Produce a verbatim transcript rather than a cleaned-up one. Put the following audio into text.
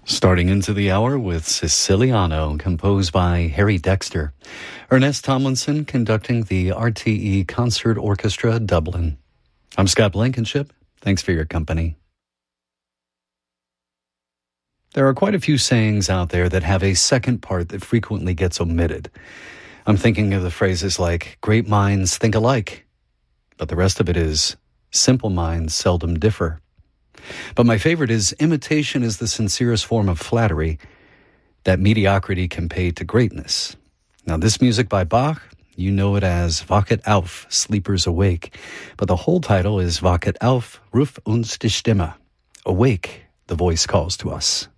Starting into the hour with Siciliano, composed by Harry Dexter. Ernest Tomlinson conducting the R T E Concert Orchestra, Dublin. I'm Scott Blankenship. Thanks for your company. There are quite a few sayings out there that have a second part that frequently gets omitted. I'm thinking of the phrases like, great minds think alike, but the rest of it is, simple minds seldom differ. But my favorite is, imitation is the sincerest form of flattery that mediocrity can pay to greatness. Now, this music by Bach, you know it as Wachet auf, Sleepers Awake, but the whole title is Wachet auf, Ruf uns die Stimme. Awake, the voice calls to us.